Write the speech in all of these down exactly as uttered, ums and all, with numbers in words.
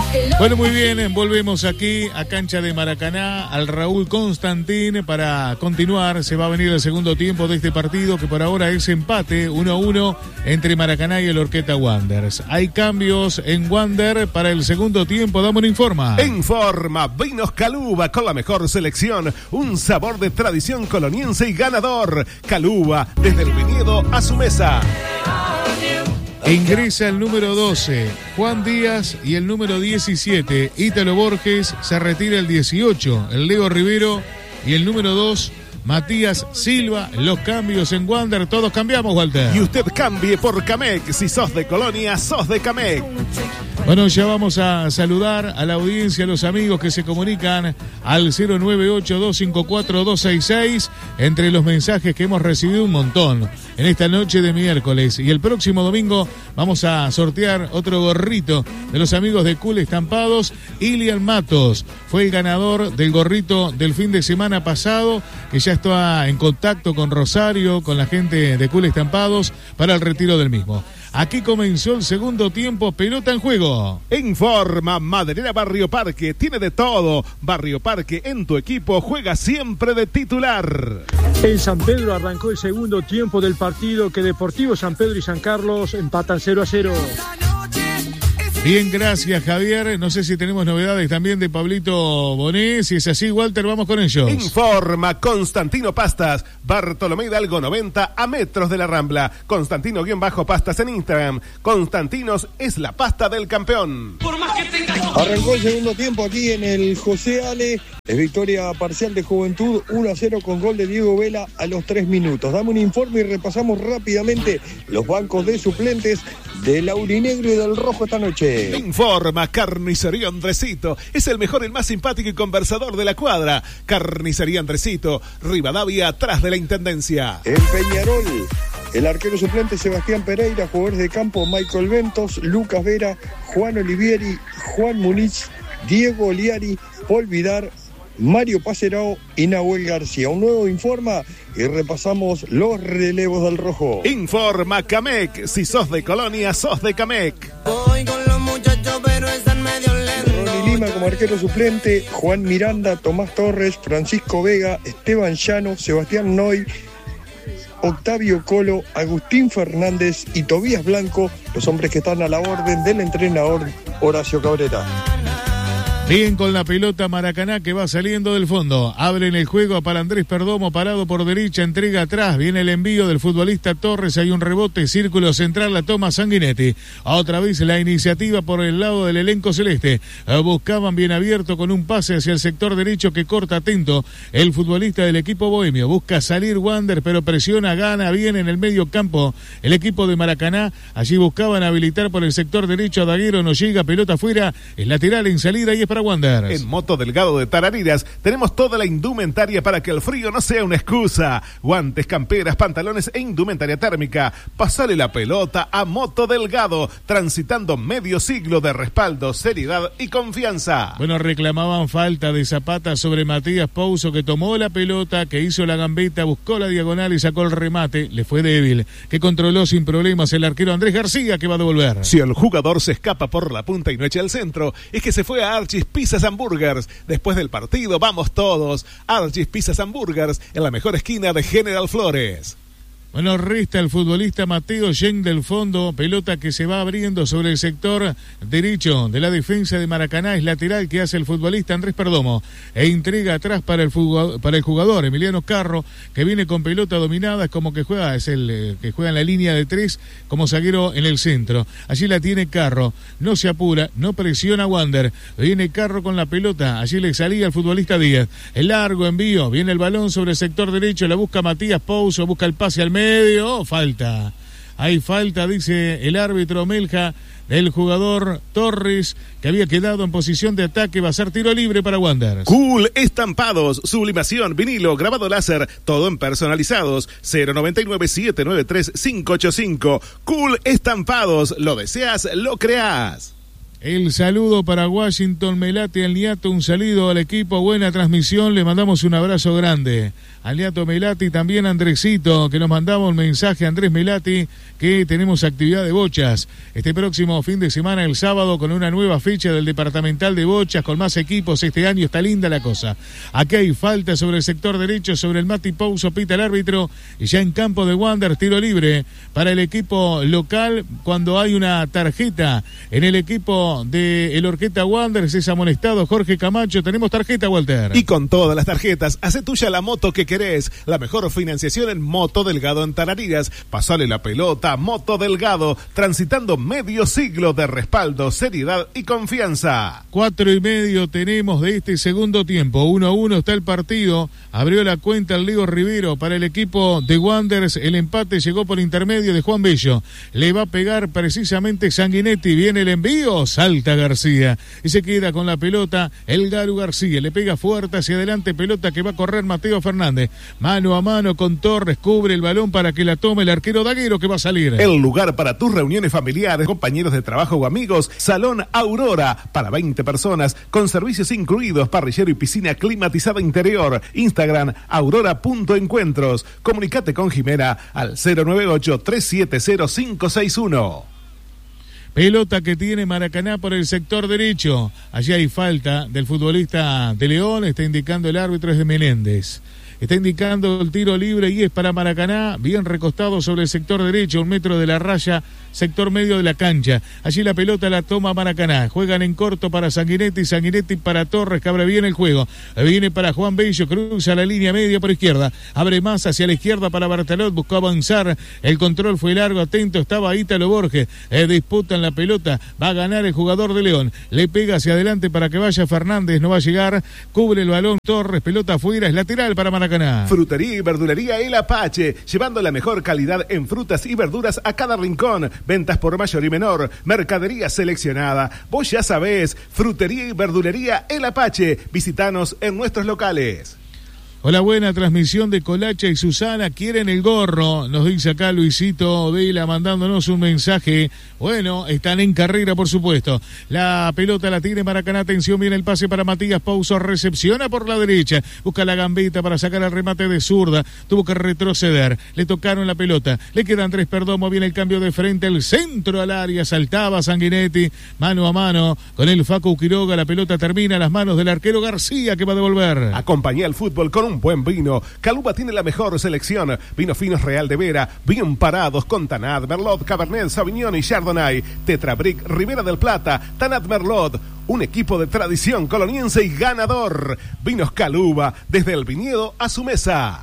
Bueno, muy bien, volvemos aquí a cancha de Maracaná, al Raúl Constantín para continuar. Se va a venir el segundo tiempo de este partido que por ahora es empate uno a uno entre Maracaná y el Horqueta Wanderers. Hay cambios en Wander para el segundo tiempo, dame un informa. Informa, Vinos Caluba con la mejor selección, un sabor de tradición coloniense y ganador. Caluba, desde el viñedo a su mesa. Ingresa el número doce, Juan Díaz, y el número diecisiete, Ítalo Borges. Se retira el dieciocho, el Leo Rivero, y el número dos, Matías Silva. Los cambios en Wander, todos cambiamos, Walter. Y usted cambie por Camec. Si sos de Colonia, sos de Camec. Bueno, ya vamos a saludar a la audiencia, a los amigos que se comunican al cero nueve ocho, dos cinco cuatro, dos seis seis. Entre los mensajes que hemos recibido un montón en esta noche de miércoles. Y el próximo domingo vamos a sortear otro gorrito de los amigos de Cool Estampados. Ilian Matos fue el ganador del gorrito del fin de semana pasado, que ya está en contacto con Rosario, con la gente de Cool Estampados, para el retiro del mismo. Aquí comenzó el segundo tiempo, pelota en juego. Informa, Maderera Barrio Parque, tiene de todo. Barrio Parque en tu equipo, juega siempre de titular. En San Pedro arrancó el segundo tiempo del partido, que Deportivo San Pedro y San Carlos empatan cero a cero. Bien, gracias, Javier. No sé si tenemos novedades también de Pablito Bonet. Si es así, Walter, vamos con ellos. Informa, Constantino Pastas, Bartolomé Hidalgo noventa, a metros de la Rambla. Constantino-Pastas en Instagram. Constantinos es la pasta del campeón. Por más que tenga... Arrancó el segundo tiempo aquí en el José Ale. Es victoria parcial de Juventud, uno a cero con gol de Diego Vela a los tres minutos. Dame un informe y repasamos rápidamente los bancos de suplentes del aurinegro y del rojo esta noche. Informa, Carnicería Andresito, es el mejor, el más simpático y conversador de la cuadra. Carnicería Andresito, Rivadavia, atrás de la Intendencia. En Peñarol, el arquero suplente Sebastián Pereira, jugadores de campo Michael Ventos, Lucas Vera, Juan Olivieri, Juan Muniz, Diego Oliari, Paul Vidar, Mario Pacerao y Nahuel García. Un nuevo Informa y repasamos los relevos del rojo. Informa, Camec, si sos de Colonia, sos de Camec. Voy con los muchachos, pero están medio lentos. Ronnie Lima como arquero suplente, Juan Miranda, Tomás Torres, Francisco Vega, Esteban Llano, Sebastián Noy, Octavio Colo, Agustín Fernández y Tobías Blanco, los hombres que están a la orden del entrenador Horacio Cabrera. Bien con la pelota Maracaná, que va saliendo del fondo. Abren el juego para Andrés Perdomo, parado por derecha, entrega atrás. Viene el envío del futbolista Torres, hay un rebote, círculo central, la toma Sanguinetti. Otra vez la iniciativa por el lado del elenco celeste. Buscaban bien abierto con un pase hacia el sector derecho que corta atento el futbolista del equipo bohemio. Busca salir Wander, pero presiona, gana bien en el medio campo el equipo de Maracaná. Allí buscaban habilitar por el sector derecho a Daguero, no llega, pelota afuera, es lateral en salida y es para Wanderers. En Moto Delgado de Tarariras tenemos toda la indumentaria para que el frío no sea una excusa. Guantes, camperas, pantalones e indumentaria térmica. Pasale la pelota a Moto Delgado, transitando medio siglo de respaldo, seriedad y confianza. Bueno, reclamaban falta de Zapata sobre Matías Pouso, que tomó la pelota, que hizo la gambeta, buscó la diagonal y sacó el remate. Le fue débil, que controló sin problemas el arquero Andrés García, que va a devolver. Si el jugador se escapa por la punta y no echa el centro, es que se fue a Archis Pizzas Hamburgers. Después del partido vamos todos. Archis Pizzas Hamburgers, en la mejor esquina de General Flores. Bueno, resta el futbolista Mateo Yen del fondo, pelota que se va abriendo sobre el sector derecho de la defensa de Maracaná, es lateral que hace el futbolista Andrés Perdomo, e entrega atrás para el jugador, para el jugador Emiliano Carro, que viene con pelota dominada, es como que juega, es el eh, que juega en la línea de tres como zaguero en el centro. Allí la tiene Carro, no se apura, no presiona Wander, viene Carro con la pelota, allí le salía el futbolista Díaz, el largo envío, viene el balón sobre el sector derecho, la busca Matías Pouso, busca el pase al medio. medio, falta, hay falta, dice el árbitro Melja, del jugador Torres, que había quedado en posición de ataque. Va a ser tiro libre para Wanderers. Cool Estampados, sublimación, vinilo, grabado láser, todo en personalizados. Cero noventa y nueve, siete nueve tres, cinco ocho cinco. Cool Estampados, lo deseas, lo creas. El saludo para Washington Melati Alniato, un saludo al equipo, buena transmisión, le mandamos un abrazo grande. Alniato Melati, también Andresito, que nos mandaba un mensaje, Andrés Melati, que tenemos actividad de bochas este próximo fin de semana, el sábado, con una nueva fecha del departamental de bochas, con más equipos este año, está linda la cosa. Aquí hay falta sobre el sector derecho, sobre el Mati Pouso, pita el árbitro, y ya en campo de Wander, tiro libre para el equipo local, cuando hay una tarjeta en el equipo de el Orqueta Wanderers, es amonestado Jorge Camacho. Tenemos tarjeta, Walter. Y con todas las tarjetas, hace tuya la moto que querés. La mejor financiación en Moto Delgado en Tarariras. Pasale la pelota, Moto Delgado, transitando medio siglo de respaldo, seriedad y confianza. Cuatro y medio tenemos de este segundo tiempo. Uno a uno está el partido. Abrió la cuenta el Leo Rivero para el equipo de Wanderers. El empate llegó por intermedio de Juan Bello. Le va a pegar precisamente Sanguinetti. Viene el envío. Salta García y se queda con la pelota el Garu García, le pega fuerte hacia adelante, pelota que va a correr Mateo Fernández, mano a mano con Torres, cubre el balón para que la tome el arquero Daguero, que va a salir. El lugar para tus reuniones familiares, compañeros de trabajo o amigos, Salón Aurora, para veinte personas, con servicios incluidos, parrillero y piscina climatizada interior. Instagram, aurora.encuentros. Comunicate con Jimena al cero nueve ocho, tres siete cero, cinco seis uno. Pelota que tiene Maracaná por el sector derecho. Allí hay falta del futbolista de León, está indicando el árbitro, es de Menéndez. Está indicando el tiro libre y es para Maracaná, bien recostado sobre el sector derecho, un metro de la raya, sector medio de la cancha. Allí la pelota la toma Maracaná. Juegan en corto para Sanguinetti, Sanguinetti para Torres, que abre bien el juego. Viene para Juan Bello, cruza la línea media por izquierda. Abre más hacia la izquierda para Bartalot, buscó avanzar. El control fue largo, atento, estaba Ítalo Borges. Eh, disputan la pelota, va a ganar el jugador de León. Le pega hacia adelante para que vaya Fernández, no va a llegar. Cubre el balón Torres, pelota afuera, es lateral para Maracaná. Frutería y verdulería El Apache, llevando la mejor calidad en frutas y verduras a cada rincón. Ventas por mayor y menor, mercadería seleccionada. Vos ya sabés, Frutería y verdulería El Apache. Visitanos en nuestros locales. Hola, buena transmisión de Colacha y Susana, quieren el gorro, nos dice acá Luisito Vela mandándonos un mensaje. Bueno, están en carrera, por supuesto. La pelota la tiene Maracaná, atención, viene el pase para Matías Pouso, recepciona por la derecha, busca la gambeta para sacar el remate de zurda, tuvo que retroceder, le tocaron la pelota, le quedan tres Perdomo, viene el cambio de frente, el centro al área, saltaba Sanguinetti, mano a mano con el Facu Quiroga, la pelota termina en las manos del arquero García, que va a devolver. Acompaña el fútbol con un buen vino. Caluba tiene la mejor selección. Vinos finos Real de Vera, bien parados con Tanat, Merlot, Cabernet Sauvignon y Chardonnay. Tetrabric Ribera del Plata, Tanat Merlot, un equipo de tradición coloniense y ganador. Vinos Caluba, desde el viñedo a su mesa.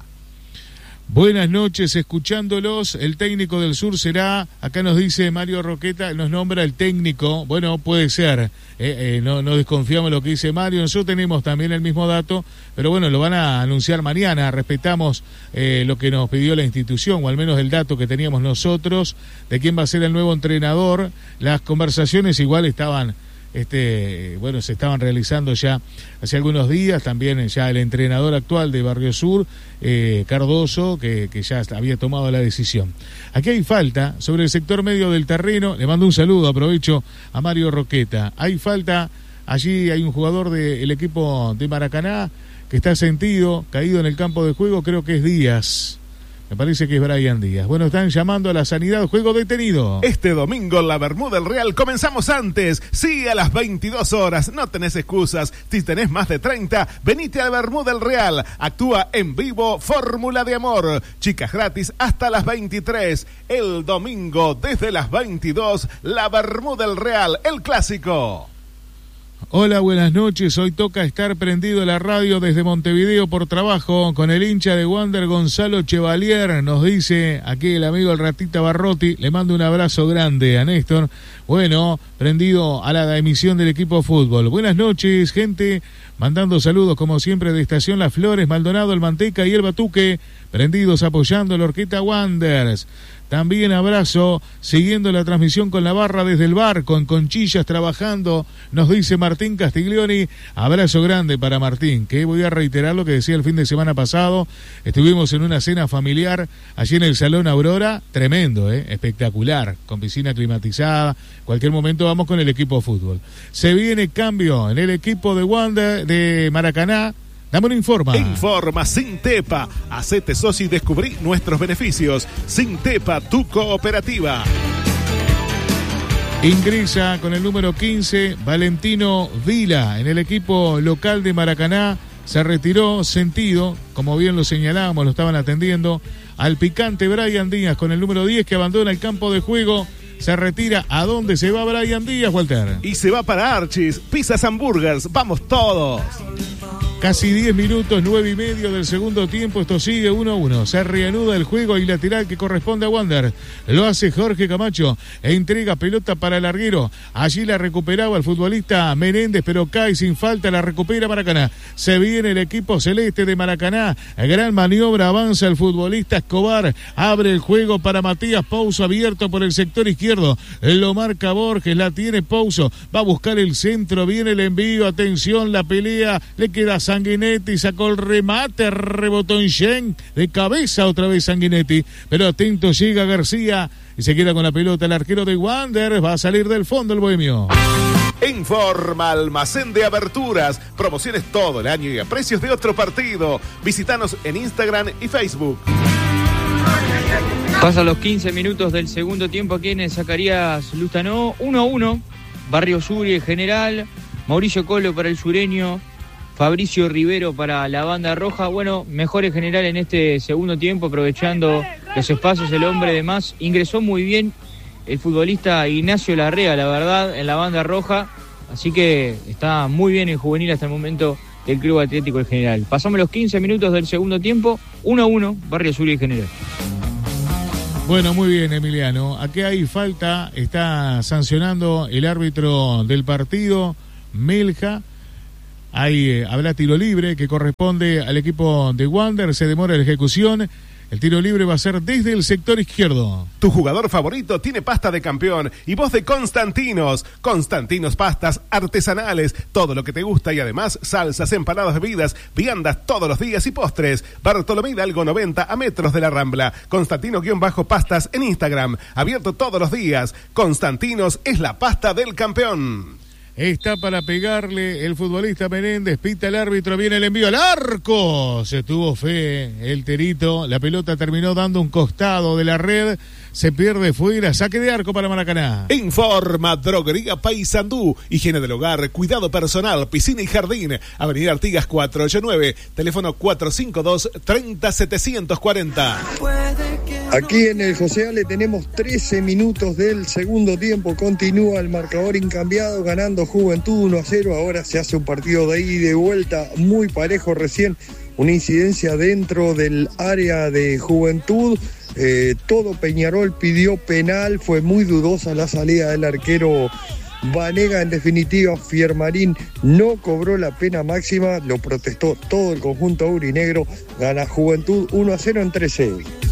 Buenas noches, escuchándolos. El técnico del sur será, acá nos dice Mario Roqueta, nos nombra el técnico. Bueno, puede ser, eh, eh, no, no desconfiamos lo que dice Mario. Nosotros tenemos también el mismo dato, pero bueno, lo van a anunciar mañana. Respetamos eh, lo que nos pidió la institución, o al menos el dato que teníamos nosotros, de quién va a ser el nuevo entrenador. Las conversaciones igual estaban... Este, bueno, se estaban realizando ya hace algunos días, también ya el entrenador actual de Barrio Sur, eh, Cardoso, que, que ya había tomado la decisión. Aquí hay falta sobre el sector medio del terreno, le mando un saludo, aprovecho a Mario Roqueta. Hay falta, allí hay un jugador del equipo de Maracaná que está sentido, caído en el campo de juego, creo que es Díaz. Me parece que es Brian Díaz. Bueno, están llamando a la sanidad, juego detenido. Este domingo la Bermuda del Real comenzamos antes. Sí, a las veintidós horas. No tenés excusas. Si tenés más de treinta, venite a la Bermuda del Real. Actúa en vivo Fórmula de Amor. Chicas gratis hasta las veintitrés. El domingo desde las veintidós, la Bermuda del Real, el clásico. Hola, buenas noches. Hoy toca estar prendido a la radio desde Montevideo por trabajo con el hincha de Wander, Gonzalo Chevalier. Nos dice aquí el amigo el Ratita Barrotti. Le mando un abrazo grande a Néstor. Bueno, prendido a la emisión del equipo de fútbol. Buenas noches, gente. Mandando saludos como siempre de Estación Las Flores, Maldonado, El Manteca y El Batuque prendidos apoyando a la Orquesta Wanderers. También abrazo, siguiendo la transmisión con la barra desde el bar, con Conchillas trabajando, nos dice Martín Castiglioni. Abrazo grande para Martín, que voy a reiterar lo que decía el fin de semana pasado. Estuvimos en una cena familiar allí en el Salón Aurora, tremendo, ¿eh? Espectacular, con piscina climatizada. Cualquier momento vamos con el equipo de fútbol. Se viene cambio en el equipo de Wander, de Maracaná. Dame un informa. Informa Sintepa. Hacete socio y descubrí nuestros beneficios. Sintepa, tu cooperativa. Ingresa con el número quince, Valentino Vila, en el equipo local de Maracaná. Se retiró sentido, como bien lo señalábamos, lo estaban atendiendo, al picante Brian Díaz con el número diez, que abandona el campo de juego. Se retira. ¿A dónde se va Brian Díaz, Walter? Y se va para Archis, Pizzas Hamburgers. Vamos todos. Casi diez minutos, nueve y medio del segundo tiempo. Esto sigue uno a uno. Se reanuda el juego y lateral que corresponde a Wander. Lo hace Jorge Camacho e entrega pelota para el larguero. Allí la recuperaba el futbolista Menéndez, pero cae sin falta. La recupera Maracaná. Se viene el equipo celeste de Maracaná. Gran maniobra, avanza el futbolista Escobar. Abre el juego para Matías Pouso, abierto por el sector izquierdo. Lo marca Borges, la tiene Pouso. Va a buscar el centro, viene el envío. Atención, la pelea. Le queda Sanguinetti, sacó el remate, rebotó en Shen, de cabeza otra vez Sanguinetti, pero atento, llega García y se queda con la pelota el arquero de Wander. Va a salir del fondo el bohemio. Informa Almacén de Aberturas, promociones todo el año y a precios de otro partido. Visítanos en Instagram y Facebook. Pasan los quince minutos del segundo tiempo aquí en el Zacarías Lustanó, uno a uno, Barrio Sur y el General, Mauricio Colo para el sureño, Fabricio Rivero para la banda roja. Bueno, mejor en general en este segundo tiempo, aprovechando los espacios, el hombre de más. Ingresó muy bien el futbolista Ignacio Larrea, la verdad, en la banda roja. Así que está muy bien en juvenil hasta el momento del Club Atlético El General. Pasamos los quince minutos del segundo tiempo, uno a uno, Barrio Sur y el General. Bueno, muy bien, Emiliano. Aquí hay falta, está sancionando el árbitro del partido, Melja. Ahí eh, habrá tiro libre que corresponde al equipo de Wander. Se demora la ejecución. El tiro libre va a ser desde el sector izquierdo. Tu jugador favorito tiene pasta de campeón y vos de Constantinos. Constantinos pastas artesanales, todo lo que te gusta y además salsas, empanadas, bebidas, viandas todos los días y postres. Bartolomé Hidalgo noventa a metros de la Rambla. Constantino-pastas en Instagram, abierto todos los días. Constantinos es la pasta del campeón. Está para pegarle el futbolista Menéndez, pita el árbitro, viene el envío al arco. Se tuvo fe el Terito, la pelota terminó dando un costado de la red, se pierde fuera, saque de arco para Maracaná. Informa Droguería Paysandú, higiene del hogar, cuidado personal, piscina y jardín, Avenida Artigas cuatrocientos ochenta y nueve, teléfono cuatro cinco dos, treinta setecientos cuarenta. Aquí en el José Ale tenemos trece minutos del segundo tiempo, continúa el marcador incambiado, ganando Juventud uno a cero, ahora se hace un partido de ida y de vuelta muy parejo. Recién una incidencia dentro del área de Juventud, eh, todo Peñarol pidió penal, fue muy dudosa la salida del arquero Vanega. En definitiva, Fiermarín no cobró la pena máxima, lo protestó todo el conjunto aurinegro, gana Juventud uno a cero en trece.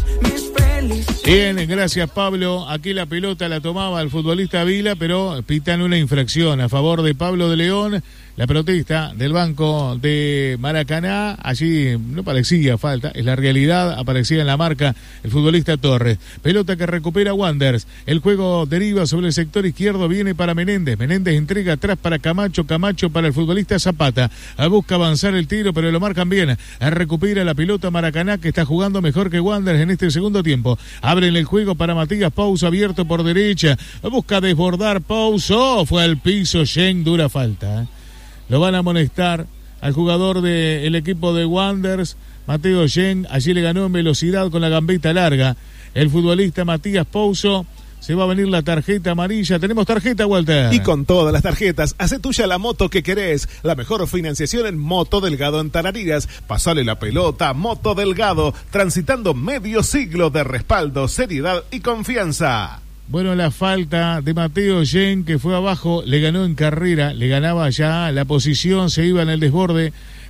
Bien, gracias Pablo. Aquí la pelota la tomaba el futbolista Vila, pero pitan una infracción a favor de Pablo de León. La protesta del banco de Maracaná, allí no parecía falta, es la realidad, aparecía en la marca el futbolista Torres. Pelota que recupera Wanderers, el juego deriva sobre el sector izquierdo, viene para Menéndez, Menéndez entrega atrás para Camacho, Camacho para el futbolista Zapata, busca avanzar el tiro, pero lo marcan bien, recupera la pelota Maracaná, que está jugando mejor que Wanderers en este segundo tiempo. Abren el juego para Matías Pouso, abierto por derecha, busca desbordar Pouso, fue al piso, Shen, dura falta, ¿eh? Lo van a amonestar al jugador del equipo de Wanderers, Mateo Shen. Allí le ganó en velocidad con la gambeta larga el futbolista Matías Pouso. Se va a venir la tarjeta amarilla. Tenemos tarjeta, Walter. Y con todas las tarjetas, hace tuya la moto que querés. La mejor financiación en Moto Delgado en Tarariras. Pasale la pelota, Moto Delgado, transitando medio siglo de respaldo, seriedad y confianza. Bueno, la falta de Mateo Yen, que fue abajo, le ganó en carrera, le ganaba ya la posición, se iba en el desborde,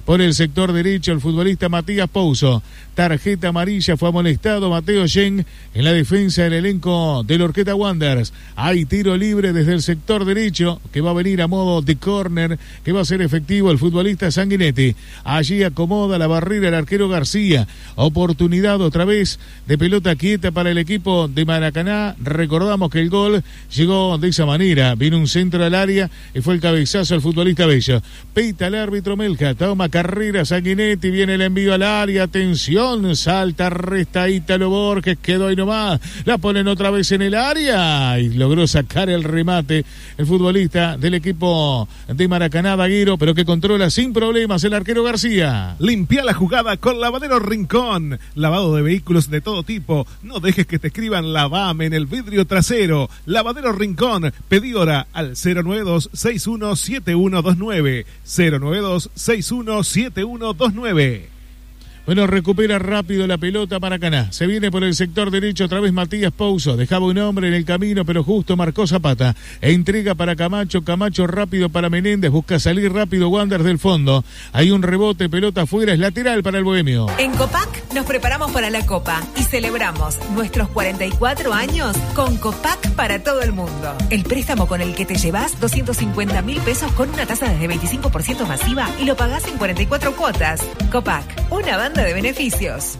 por el sector derecho el futbolista Matías Pouso. Tarjeta amarilla, fue amonestado Mateo Yen en la defensa del elenco del Orqueta Wanderers. Hay tiro libre desde el sector derecho que va a venir a modo de córner, que va a ser efectivo el futbolista Sanguinetti. Allí acomoda la barrera el arquero García. Oportunidad otra vez de pelota quieta para el equipo de Maracaná. Recordamos que el gol llegó de esa manera. Vino un centro al área y fue el cabezazo al futbolista Bello. Pita el árbitro Melja, toma carrera Sanguinetti, viene el envío al área, atención. Salta, resta Ítalo Borges, quedó ahí nomás, la ponen otra vez en el área y logró sacar el remate el futbolista del equipo de Maracaná, Daguero, pero que controla sin problemas el arquero García. Limpia la jugada con Lavadero Rincón, lavado de vehículos de todo tipo, no dejes que te escriban Lavame en el vidrio trasero. Lavadero Rincón, pedí hora al cero nueve dos seis uno siete uno dos nueve, cero nueve dos seis uno siete uno dos nueve. Bueno, recupera rápido la pelota Maracaná. Se viene por el sector derecho otra vez Matías Pouso. Dejaba un hombre en el camino, pero justo marcó Zapata. E entrega para Camacho. Camacho rápido para Menéndez. Busca salir rápido Wanderers del fondo. Hay un rebote, pelota afuera. Es lateral para el Bohemio. En Copac nos preparamos para la Copa y celebramos nuestros cuarenta y cuatro años con Copac para todo el mundo. El préstamo con el que te llevas doscientos cincuenta mil pesos con una tasa desde veinticinco por ciento masiva y lo pagás en cuarenta y cuatro cuotas. Copac, una banda de beneficios.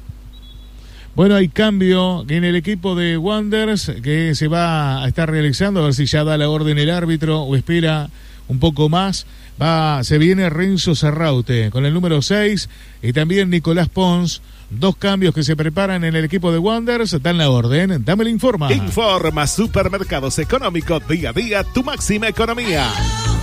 Bueno, hay cambio en el equipo de Wanderers que se va a estar realizando, a ver si ya da la orden el árbitro o espera un poco más. Va, se viene Renzo Sarraute con el número seis y también Nicolás Pons. Dos cambios que se preparan en el equipo de Wanderers. Dan la orden, dame la informa. Informa Supermercados Económicos, día a día tu máxima economía.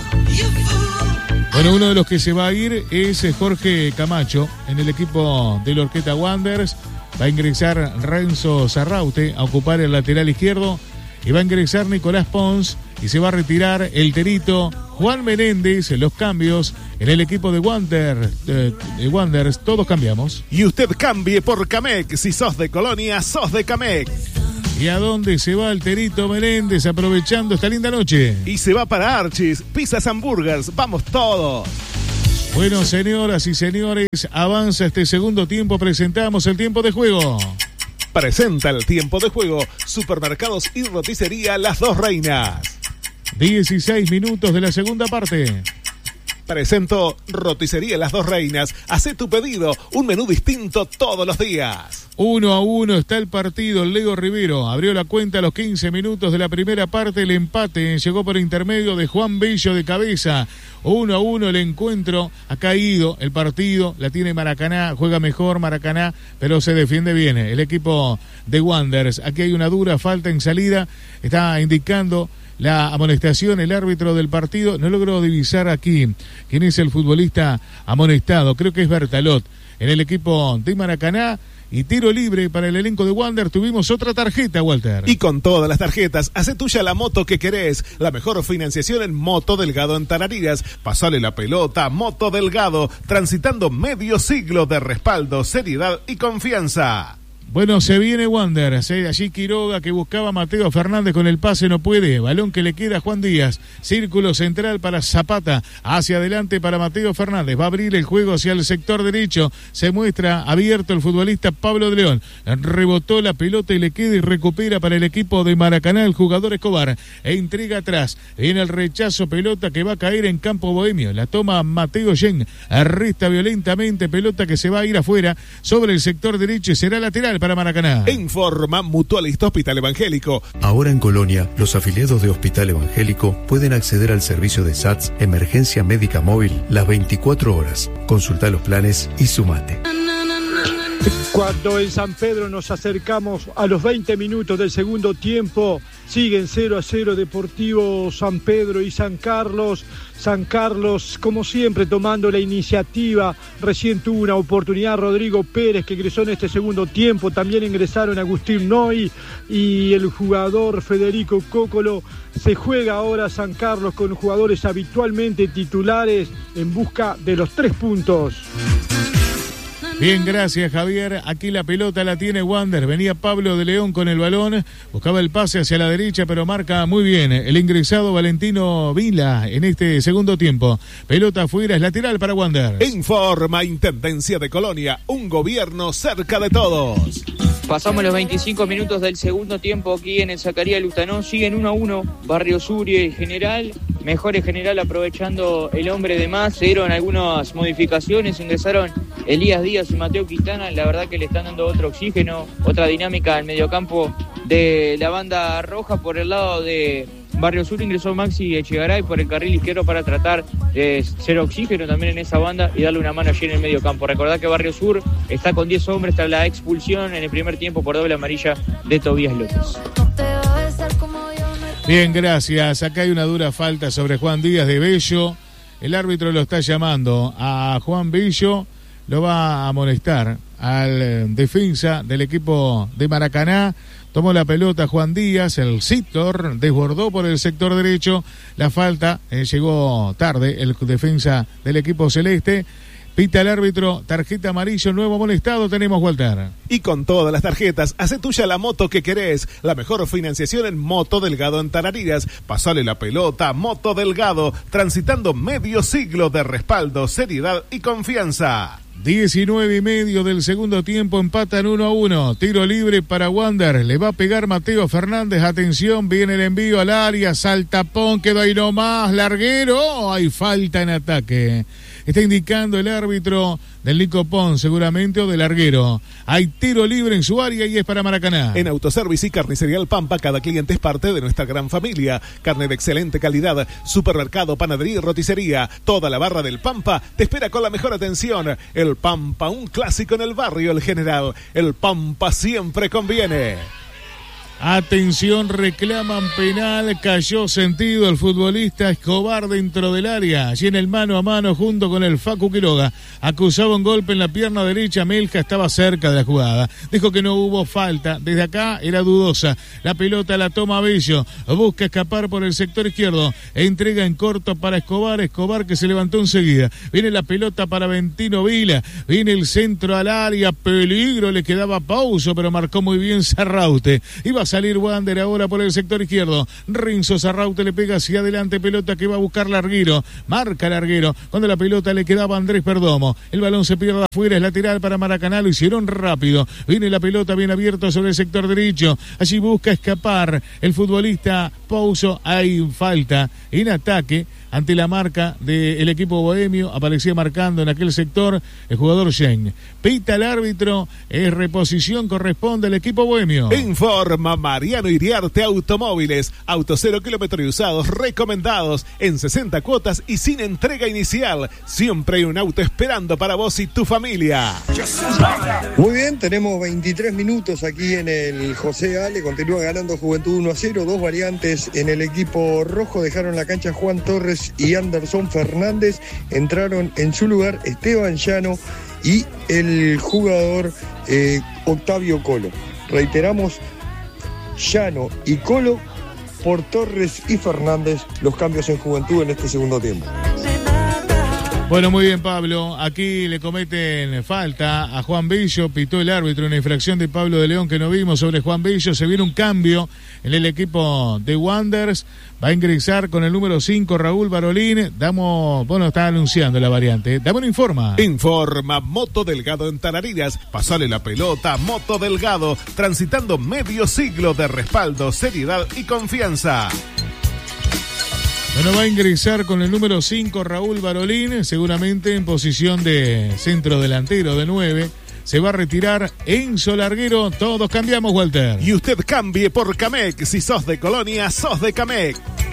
Bueno, uno de los que se va a ir es Jorge Camacho en el equipo del Orqueta Wanderers. Va a ingresar Renzo Sarraute a ocupar el lateral izquierdo y va a ingresar Nicolás Pons y se va a retirar el terito Juan Menéndez. Los cambios en el equipo de Wanderers, de, de Wanderers, todos cambiamos. Y usted cambie por Camec. Si sos de Colonia, sos de Camec. ¿Y a dónde se va el terito Menéndez aprovechando esta linda noche? Y se va para Archis, Pizzas Hamburgers, vamos todos. Bueno, señoras y señores, avanza este segundo tiempo, presentamos el tiempo de juego. Presenta el tiempo de juego, Supermercados y Roticería Las Dos Reinas. dieciséis minutos de la segunda parte. Presento Roticería Las Dos Reinas. Hacé tu pedido, un menú distinto todos los días. Uno a uno está el partido. Leo Rivero abrió la cuenta a los quince minutos de la primera parte. El empate llegó por intermedio de Juan Bello de cabeza. Uno a uno el encuentro. Ha caído el partido. La tiene Maracaná. Juega mejor Maracaná, pero se defiende bien el equipo de Wanderers. Aquí hay una dura falta en salida. Está indicando la amonestación el árbitro del partido. No logro divisar aquí quién es el futbolista amonestado. Creo que es Bertalot en el equipo de Maracaná. Y tiro libre para el elenco de Wander. Tuvimos otra tarjeta, Walter. Y con todas las tarjetas, hace tuya la moto que querés. La mejor financiación en Moto Delgado en Tarariras. Pasale la pelota, Moto Delgado. Transitando medio siglo de respaldo, seriedad y confianza. Bueno, se viene Wanderers, ¿eh? Allí Quiroga que buscaba a Mateo Fernández con el pase, no puede. Balón que le queda a Juan Díaz. Círculo central para Zapata. Hacia adelante para Mateo Fernández. Va a abrir el juego hacia el sector derecho. Se muestra abierto el futbolista Pablo de León. Rebotó la pelota y le queda y recupera para el equipo de Maracaná el jugador Escobar. E intriga atrás. Viene el rechazo, pelota que va a caer en campo bohemio. La toma Mateo Yen. Arresta violentamente, pelota que se va a ir afuera sobre el sector derecho y será lateral para Maracaná. Informa Mutualista Hospital Evangélico. Ahora en Colonia, los afiliados de Hospital Evangélico pueden acceder al servicio de S A T S Emergencia Médica Móvil las veinticuatro horas. Consulta los planes y sumate. Cuando en San Pedro nos acercamos a los veinte minutos del segundo tiempo, siguen cero a cero Deportivo San Pedro y San Carlos. San Carlos, como siempre, tomando la iniciativa. Recién tuvo una oportunidad Rodrigo Pérez, que ingresó en este segundo tiempo. También ingresaron Agustín Noy y el jugador Federico Cócolo. Se juega ahora San Carlos con jugadores habitualmente titulares en busca de los tres puntos. Bien, gracias Javier. Aquí la pelota la tiene Wander. Venía Pablo de León con el balón. Buscaba el pase hacia la derecha, pero marca muy bien el ingresado Valentino Vila en este segundo tiempo. Pelota afuera, es lateral para Wander. Informa Intendencia de Colonia, un gobierno cerca de todos. Pasamos los veinticinco minutos del segundo tiempo aquí en el Zacarías Lustanó. Siguen uno a uno. Barrio Sur y General. Mejores General aprovechando el hombre de más. Se dieron algunas modificaciones. Ingresaron Elías Díaz y Mateo Quintana. La verdad que le están dando otro oxígeno, otra dinámica al mediocampo de la banda roja. Por el lado de Barrio Sur ingresó Maxi Echegaray por el carril izquierdo para tratar de ser oxígeno también en esa banda y darle una mano allí en el medio campo. Recordad que Barrio Sur está con diez hombres tras la expulsión en el primer tiempo por doble amarilla de Tobías López. Bien, gracias. Acá hay una dura falta sobre Juan Díaz de Bello. El árbitro lo está llamando a Juan Bello. Lo va a amonestar al defensa del equipo de Maracaná. Tomó la pelota Juan Díaz, el Sítor, desbordó por el sector derecho. La falta eh, llegó tarde, el defensa del equipo celeste. Pita el árbitro, tarjeta amarillo, nuevo amonestado, tenemos Walter. Y con todas las tarjetas, hace tuya la moto que querés. La mejor financiación en Moto Delgado en Tarariras. Pasale la pelota, Moto Delgado, transitando medio siglo de respaldo, seriedad y confianza. diecinueve y medio del segundo tiempo, empatan uno a uno. Tiro libre para Wander. Le va a pegar Mateo Fernández. Atención, viene el envío al área. Saltapón, quedó ahí nomás. Larguero. Hay falta en ataque. Está indicando el árbitro del Licopón, seguramente, o del Larguero. Hay tiro libre en su área y es para Maracaná. En Autoservice y Carnicería El Pampa, cada cliente es parte de nuestra gran familia. Carne de excelente calidad, supermercado, panadería y roticería. Toda la barra del Pampa te espera con la mejor atención. El Pampa, un clásico en el barrio El General. El Pampa siempre conviene. Atención, reclaman penal, cayó sentido el futbolista Escobar dentro del área, allí en el mano a mano junto con el Facu Quiroga. Acusaba un golpe en la pierna derecha, Melja estaba cerca de la jugada. Dijo que no hubo falta, desde acá era dudosa. La pelota la toma Bello, busca escapar por el sector izquierdo, entrega en corto para Escobar, Escobar que se levantó enseguida. Viene la pelota para Valentino Vila, viene el centro al área, peligro, le quedaba Pauso, pero marcó muy bien Sarraute. Iba a salir Wander ahora por el sector izquierdo. Renzo Sarraute le pega hacia adelante, pelota que va a buscar Larguero. Marca Larguero, cuando la pelota le quedaba a Andrés Perdomo. El balón se pierde afuera, es lateral para Maracaná, lo hicieron rápido. Viene la pelota bien abierta sobre el sector derecho. Allí busca escapar el futbolista Pouso. Hay falta en ataque ante la marca del equipo bohemio. Aparecía marcando en aquel sector el jugador Yen. Pita el árbitro, es reposición, corresponde al equipo bohemio. Informa Mariano Iriarte Automóviles. Autos cero kilómetros y usados recomendados en sesenta cuotas y sin entrega inicial. Siempre hay un auto esperando para vos y tu familia. Muy bien, tenemos veintitrés minutos aquí en el José Ale. Continúa ganando Juventud uno a cero. Dos variantes en el equipo rojo. Dejaron la cancha Juan Torres y Anderson Fernández. Entraron en su lugar Esteban Llano y el jugador eh, Octavio Colo. Reiteramos, Llano y Colo por Torres y Fernández, los cambios en Juventud en este segundo tiempo. Bueno, muy bien, Pablo. Aquí le cometen falta a Juan Bello. Pitó el árbitro una infracción de Pablo de León que no vimos sobre Juan Bello. Se viene un cambio en el equipo de Wanderers. Va a ingresar con el número cinco Raúl Barolín. Damos, bueno, está anunciando la variante. Dame un informa. Informa Moto Delgado en Tarariras. Pasale la pelota, Moto Delgado. Transitando medio siglo de respaldo, seriedad y confianza. Bueno, va a ingresar con el número cinco Raúl Barolín, seguramente en posición de centro delantero de nueve. Se va a retirar Enzo Larguero. Todos cambiamos, Walter. Y usted cambie por Camec. Si sos de Colonia, sos de Camec.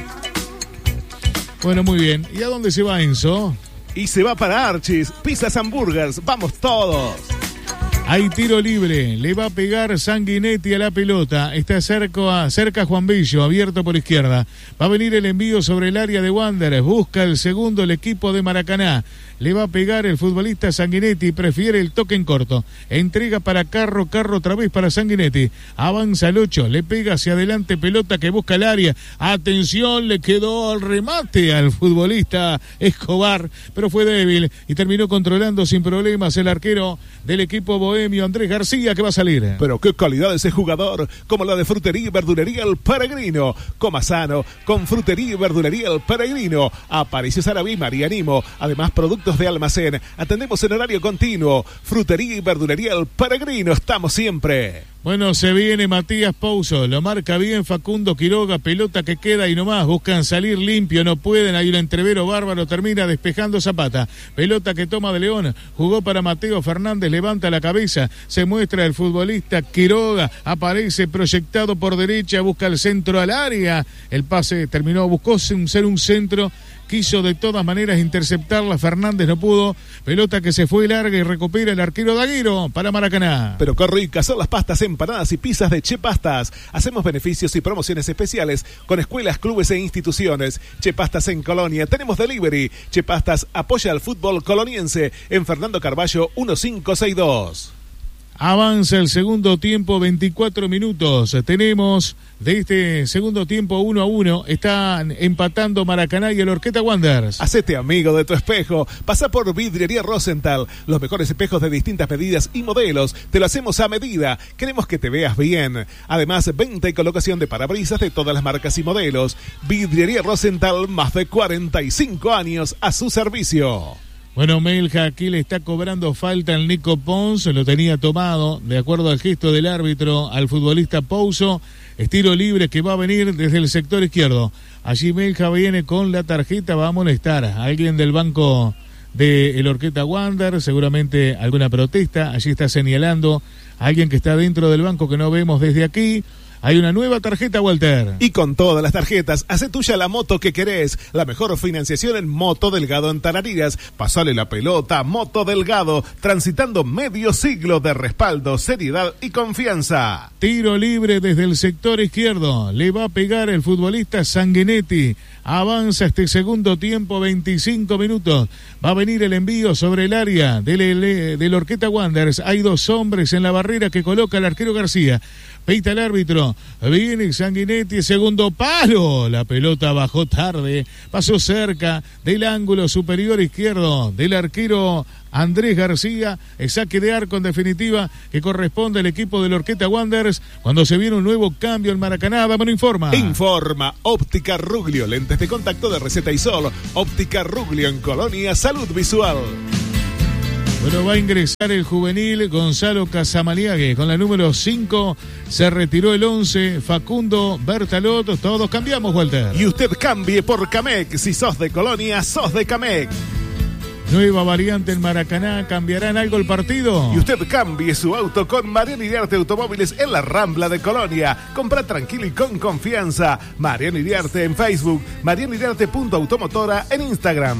Bueno, muy bien. ¿Y a dónde se va Enzo? Y se va para Archis, Pizzas and Burgers. Vamos todos. Hay tiro libre, le va a pegar Sanguinetti a la pelota, está cerca, cerca Juan Bello, abierto por izquierda. Va a venir el envío sobre el área de Wanderers, busca el segundo el equipo de Maracaná. Le va a pegar el futbolista Sanguinetti, prefiere el toque en corto. Entrega para Carro, Carro otra vez para Sanguinetti. Avanza el ocho, le pega hacia adelante, pelota que busca el área. Atención, le quedó el remate al futbolista Escobar, pero fue débil y terminó controlando sin problemas el arquero del equipo bohemio, Andrés García, que va a salir. Pero qué calidad ese jugador, como la de Frutería y Verdulería El Peregrino. Coma sano, con Frutería y Verdulería El Peregrino. Aparicio Sarabí, María Nimo. Además, productos de almacén. Atendemos en horario continuo. Frutería y Verdulería El Peregrino. Estamos siempre. Bueno, se viene Matías Pouso, lo marca bien Facundo Quiroga, pelota que queda y nomás, buscan salir limpio, no pueden, hay un entrevero bárbaro, termina despejando Zapata, pelota que toma de León, jugó para Mateo Fernández, levanta la cabeza, se muestra el futbolista Quiroga, aparece proyectado por derecha, busca el centro al área, el pase terminó, buscó ser un centro, quiso de todas maneras interceptarla, Fernández no pudo, pelota que se fue larga y recupera el arquero Daguero para Maracaná. Pero qué ricas son las pastas, empanadas y pizzas de Che Pastas. Hacemos beneficios y promociones especiales con escuelas, clubes e instituciones. Che Pastas en Colonia, tenemos delivery. Che Pastas apoya al fútbol coloniense en Fernando Carballo quince sesenta y dos. Avanza el segundo tiempo, veinticuatro minutos. Tenemos de este segundo tiempo uno a uno. Están empatando Maracaná y el Orqueta Wanderers. Hacete amigo de tu espejo. Pasa por Vidriería Rosenthal. Los mejores espejos de distintas medidas y modelos. Te lo hacemos a medida. Queremos que te veas bien. Además, venta y colocación de parabrisas de todas las marcas y modelos. Vidriería Rosenthal, más de cuarenta y cinco años a su servicio. Bueno, Melja aquí le está cobrando falta al Nico Pons, lo tenía tomado, de acuerdo al gesto del árbitro, al futbolista Pouso, estilo libre que va a venir desde el sector izquierdo. Allí Melja viene con la tarjeta, va a molestar a alguien del banco del Orqueta Wander, seguramente alguna protesta, allí está señalando a alguien que está dentro del banco que no vemos desde aquí. Hay una nueva tarjeta, Walter. Y con todas las tarjetas, hace tuya la moto que querés. La mejor financiación en Moto Delgado en Tarariras. Pasale la pelota, Moto Delgado. Transitando medio siglo de respaldo, seriedad y confianza. Tiro libre desde el sector izquierdo. Le va a pegar el futbolista Sanguinetti. Avanza este segundo tiempo, veinticinco minutos. Va a venir el envío sobre el área del, del Orqueta Wanderers. Hay dos hombres en la barrera que coloca el arquero García. Peita el árbitro, viene Sanguinetti, segundo palo, la pelota bajó tarde, pasó cerca del ángulo superior izquierdo del arquero Andrés García, el saque de arco en definitiva que corresponde al equipo del Orqueta Wanderers cuando se viene un nuevo cambio en Maracaná. Vamos, informa. Informa, Óptica Ruglio, lentes de contacto de receta y sol, Óptica Ruglio en Colonia, salud visual. Bueno, va a ingresar el juvenil Gonzalo Casamaliague con la número cinco, se retiró el once, Facundo Bertalot, todos cambiamos, Walter. Y usted cambie por Camec, si sos de Colonia, sos de Camec. Nueva variante en Maracaná, ¿cambiarán algo el partido? Y usted cambie su auto con Mariano Iriarte Automóviles en la Rambla de Colonia. Compra tranquilo y con confianza. Mariano Iriarte en Facebook, mariano iriarte punto automotora en Instagram.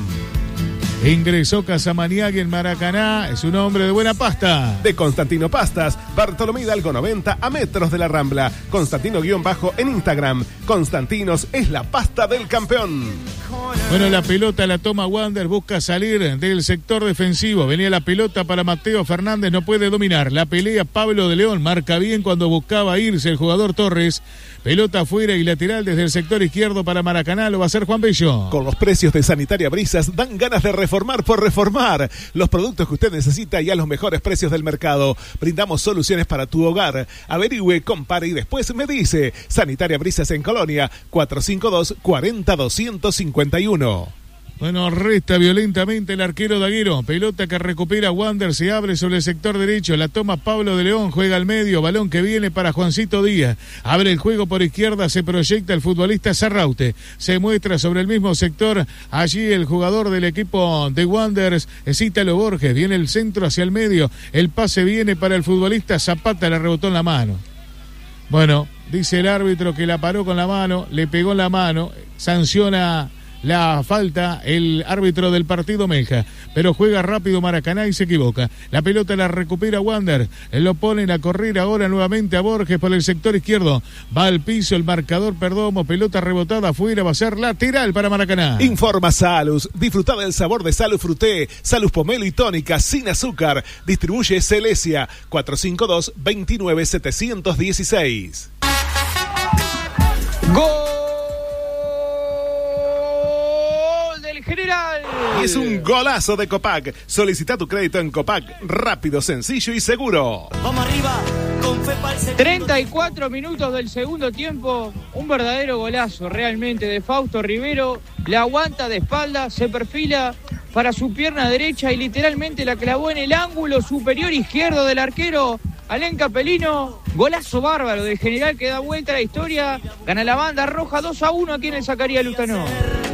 Ingresó Casamaniague en Maracaná, es un hombre de buena pasta. De Constantino Pastas, Bartolomé Hidalgo noventa a metros de la Rambla. Constantino guión bajo en Instagram. Constantinos es la pasta del campeón. Bueno, la pelota la toma Wander, busca salir del sector defensivo. Venía la pelota para Mateo Fernández, no puede dominar. La pelea Pablo de León, marca bien cuando buscaba irse el jugador Torres. Pelota afuera y lateral desde el sector izquierdo para Maracaná, lo va a hacer Juan Bello. Con los precios de Sanitaria Brisas dan ganas de reformar por reformar. Los productos que usted necesita y a los mejores precios del mercado. Brindamos soluciones para tu hogar. Averigüe, compare y después me dice. Sanitaria Brisas en Colonia, cuatro cinco dos, cuarenta, doscientos cincuenta y uno. Bueno, resta violentamente el arquero Daguero. Pelota que recupera Wander, se abre sobre el sector derecho. La toma Pablo de León, juega al medio. Balón que viene para Juancito Díaz. Abre el juego por izquierda, se proyecta el futbolista Sarraute. Se muestra sobre el mismo sector. Allí el jugador del equipo de Wanderers, Cítalo Borges. Viene el centro hacia el medio. El pase viene para el futbolista Zapata, le rebotó en la mano. Bueno, dice el árbitro que la paró con la mano, le pegó en la mano, sanciona la falta el árbitro del partido Meja, pero juega rápido Maracaná y se equivoca. La pelota la recupera Wander, lo ponen a correr ahora nuevamente a Borges por el sector izquierdo, va al piso el marcador Perdomo, pelota rebotada afuera, va a ser lateral para Maracaná. Informa Salus, disfruta del sabor de Salus Fruté, Salus Pomelo y tónica sin azúcar, distribuye Celesia, cuatro cinco dos, dos nueve siete uno seis. Gol del General. Y es un golazo de Copac. Solicita tu crédito en Copac, rápido, sencillo y seguro. Vamos arriba, con fe pa'l segundo. treinta y cuatro minutos del segundo tiempo, un verdadero golazo realmente de Fausto Rivero, la aguanta de espalda, se perfila para su pierna derecha y literalmente la clavó en el ángulo superior izquierdo del arquero Alén Capelino. Golazo bárbaro del General que da vuelta a la historia, gana la banda roja dos a uno aquí en el Zacarías Lutanó.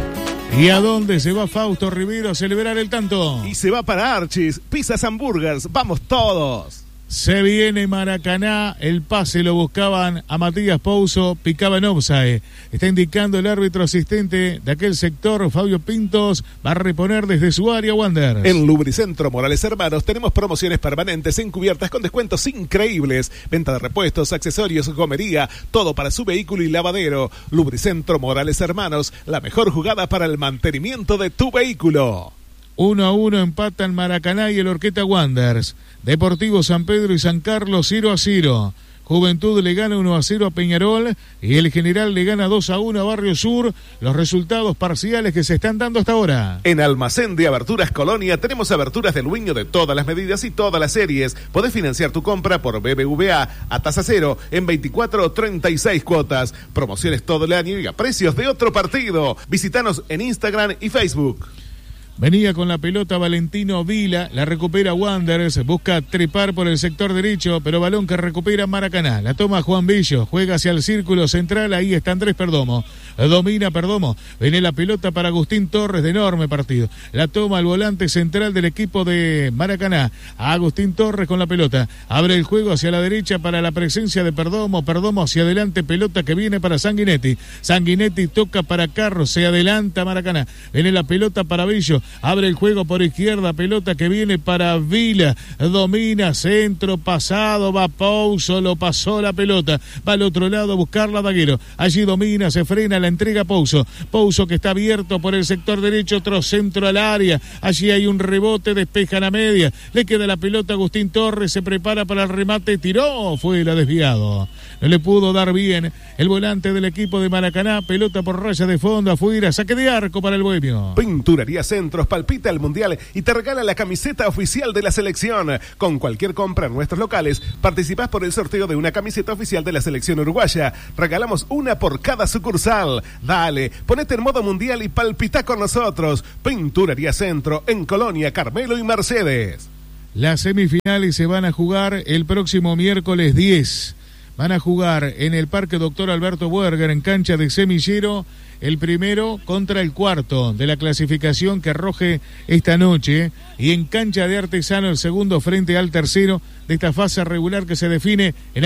¿Y a dónde se va Fausto Rivero a celebrar el tanto? Y se va para Archis, Pizzas Hamburgers, vamos todos. Se viene Maracaná, el pase lo buscaban a Matías Pouso, picaba en offside. Está indicando el árbitro asistente de aquel sector, Fabio Pintos, va a reponer desde su área Wander. En Lubricentro Morales Hermanos tenemos promociones permanentes en cubiertas con descuentos increíbles. Venta de repuestos, accesorios, gomería, todo para su vehículo y lavadero. Lubricentro Morales Hermanos, la mejor jugada para el mantenimiento de tu vehículo. Uno a uno empatan Maracaná y el Orqueta Wanderers. Deportivo San Pedro y San Carlos cero a cero. Juventud le gana uno a cero a Peñarol y el General le gana dos a uno a Barrio Sur. Los resultados parciales que se están dando hasta ahora. En Almacén de Aberturas Colonia tenemos aberturas del Luño de todas las medidas y todas las series. Podés financiar tu compra por B B V A a tasa cero en veinticuatro o treinta y seis cuotas. Promociones todo el año y a precios de otro partido. Visítanos en Instagram y Facebook. Venía con la pelota Valentino Vila, la recupera Wanderers, busca trepar por el sector derecho, pero balón que recupera Maracaná. La toma Juan Villo, juega hacia el círculo central, ahí está Andrés Perdomo. Domina Perdomo, viene la pelota para Agustín Torres, de enorme partido. La toma el volante central del equipo de Maracaná. Agustín Torres con la pelota, abre el juego hacia la derecha para la presencia de Perdomo. Perdomo hacia adelante, pelota que viene para Sanguinetti. Sanguinetti toca para Carros, se adelanta Maracaná. Viene la pelota para Villo. Abre el juego por izquierda, pelota que viene para Vila, domina, centro, pasado, va Pouso, lo pasó la pelota, va al otro lado a buscarla Daguero, allí domina, se frena, la entrega Pouso, Pouso que está abierto por el sector derecho, otro centro al área, allí hay un rebote, despejan a media, le queda la pelota a Agustín Torres, se prepara para el remate, tiró, fue la desviado, no le pudo dar bien el volante del equipo de Maracaná, pelota por raya de fondo, afuera, saque de arco para el Bohemio. Pinturaría Centros palpita el Mundial y te regala la camiseta oficial de la selección. Con cualquier compra en nuestros locales, participás por el sorteo de una camiseta oficial de la selección uruguaya. Regalamos una por cada sucursal. Dale, ponete en modo Mundial y palpita con nosotros. Pinturaría Centro en Colonia, Carmelo y Mercedes. Las semifinales se van a jugar el próximo miércoles diez. Van a jugar en el Parque Doctor Alberto Buerger, en cancha de Semillero, el primero contra el cuarto de la clasificación que arroje esta noche, y en cancha de Artesano el segundo frente al tercero de esta fase regular que se define en